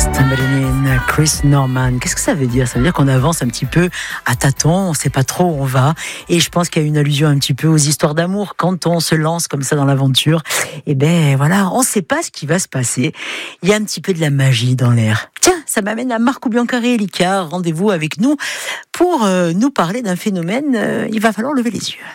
Chris Norman. Qu'est-ce que ça veut dire ? Ça veut dire qu'on avance un petit peu à tâtons, on ne sait pas trop où on va. Et je pense qu'il y a une allusion un petit peu aux histoires d'amour. Quand on se lance comme ça dans l'aventure, eh ben voilà, on ne sait pas ce qui va se passer. Il y a un petit peu de la magie dans l'air. Tiens, ça m'amène à Marco Biancaré et Lika. Rendez-vous avec nous pour nous parler d'un phénomène. Il va falloir lever les yeux.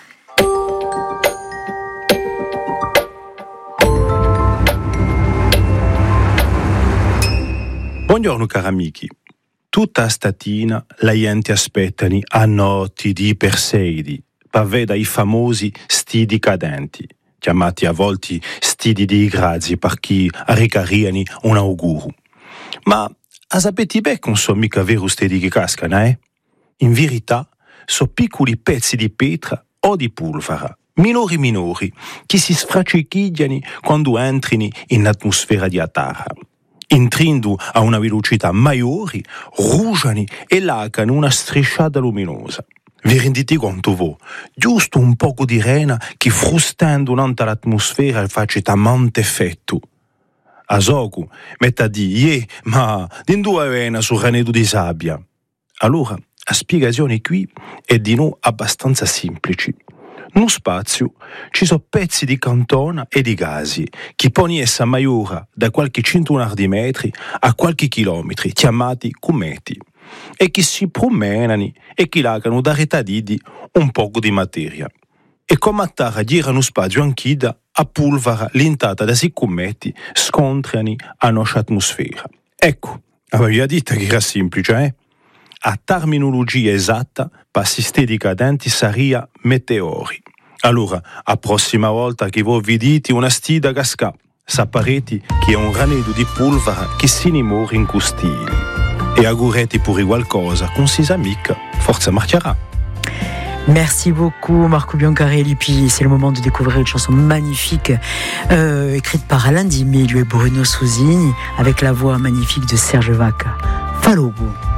Buongiorno cari amici. Tutta statina la gente aspettano a notti di perseidi per vedere i famosi stidi cadenti, chiamati a volte stidi di grazie per chi ricariano un auguro. Ma sapete bene che non sono mica veri stidi che cascano, eh? In verità sono piccoli pezzi di pietra o di polvere, minori, che si sfracichigliano quando entrano in atmosfera di terra. Entrando a una velocità maggiore, rugiano e lacano una strisciata luminosa. Vi rendete conto voi? Giusto un poco di rena che frustando un'altra atmosfera fa talmente effetto. A soco, metta a dire, ma di due rena su ranedo di sabbia. Allora, la spiegazione qui è di noi abbastanza semplice. Nello spazio ci sono pezzi di cantona e di gasi che possono essere maggiori da qualche centinaio di metri a qualche chilometri, chiamati cometi, e che si promenano e che lasciano da retadidi un poco di materia. E come a terra gira nello spazio anch'ida, a polvere lentata da questi cometi scontrano la nostra atmosfera. Ecco, avevo detto che era semplice, eh? A terminologia esatta, per sistemi cadenti sarebbe meteori. Allora, a prossima volta che voi vedete una stida cascà, saprete che è un ranedo di polvere che si ne muore in costili. E augurete pure qualcosa, con si amica, forse marcherà. Merci beaucoup Marco Biancaré et Lippi. C'est le moment de découvrir une chanson magnifique écrite par Alain Di Meglio et Bruno Sousigny avec la voix magnifique de Serge Vaca. Follow vous.